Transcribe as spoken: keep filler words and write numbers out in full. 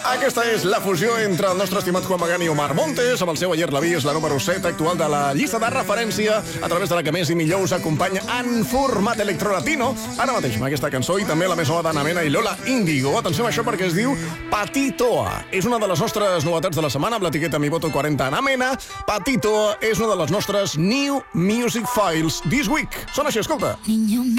Aquesta és la fusió entre el nostre estimat Juan Magán i Omar Montes, amb el seu Ayer la vi, és la número set actual de la llista de referència, a través de la que més i millor us acompanya en format electrolatino. Ara mateix, amb aquesta cançó, i també la més nova d'Ana Mena i Lola Índigo. Atenció a això perquè es diu Patitoa. És una de les nostres novetats de la setmana, amb l'etiqueta Mi Voto quaranta Ana Mena. Patitoa és una de les nostres New Music Files This Week. Sona així, escolta.